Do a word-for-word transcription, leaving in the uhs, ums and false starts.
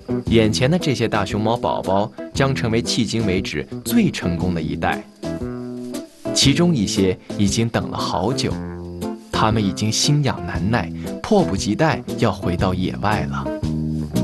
眼前的这些大熊猫宝宝将成为迄今为止最成功的一代。其中一些已经等了好久，它们已经心痒难耐，迫不及待要回到野外了。